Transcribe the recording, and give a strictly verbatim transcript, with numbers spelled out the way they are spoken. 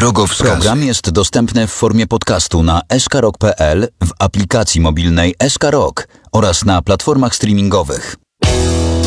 Drogowskazy. Program jest dostępny w formie podcastu na s k rock kropka p l, w aplikacji mobilnej S K Rock oraz na platformach streamingowych.